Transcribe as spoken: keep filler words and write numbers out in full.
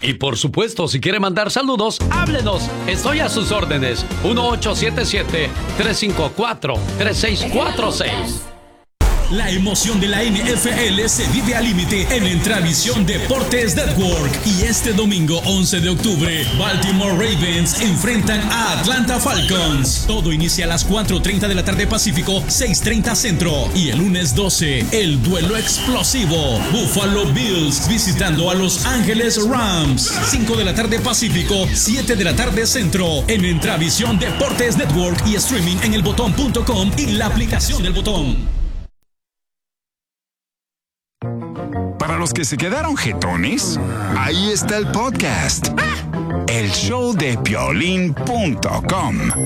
Y por supuesto, si quiere mandar saludos, háblenos. Estoy a sus órdenes. uno ocho siete siete, tres cinco cuatro, tres seis cuatro seis. La emoción de la N F L se vive al límite en Entravisión Deportes Network. Y este domingo once de octubre, Baltimore Ravens enfrentan a Atlanta Falcons. Todo inicia a las cuatro treinta de la tarde Pacífico, seis treinta Centro. Y el lunes doce, el duelo explosivo. Buffalo Bills visitando a Los Ángeles Rams. cinco de la tarde Pacífico, siete de la tarde Centro. En Entravisión Deportes Network y streaming en el botón punto com y la aplicación del Botón. Para los que se quedaron jetones, ahí está el podcast. El show de Piolín punto com.